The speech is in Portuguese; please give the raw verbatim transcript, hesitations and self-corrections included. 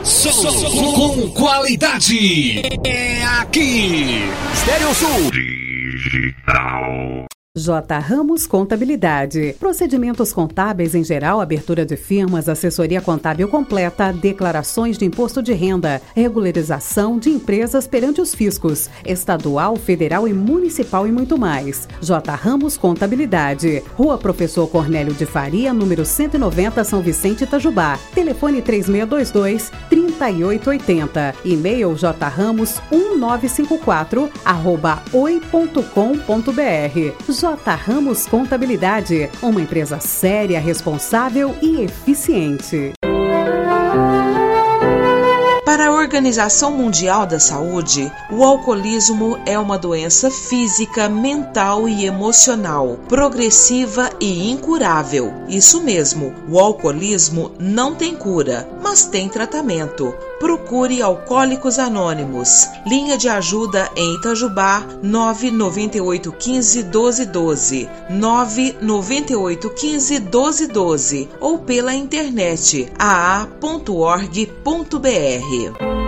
Som com qualidade. É aqui. Estéreo Sul Digital. J. Ramos Contabilidade. Procedimentos contábeis em geral, abertura de firmas, assessoria contábil completa, declarações de imposto de renda, regularização de empresas perante os fiscos, estadual, federal e municipal e muito mais. J. Ramos Contabilidade. Rua Professor Cornélio de Faria, número cento e noventa, São Vicente, Itajubá. Telefone três seis dois dois, três oito oito zero. E-mail jramos um nove cinco quatro arroba oi ponto com ponto br. J. Ramos Contabilidade, uma empresa séria, responsável e eficiente. Para a Organização Mundial da Saúde, o alcoolismo é uma doença física, mental e emocional, progressiva e incurável. Isso mesmo, o alcoolismo não tem cura, mas tem tratamento. Procure Alcoólicos Anônimos. Linha de ajuda em Itajubá, nove nove oito um cinco, doze doze, nove nove oito um cinco, doze doze ou pela internet a a ponto org ponto br.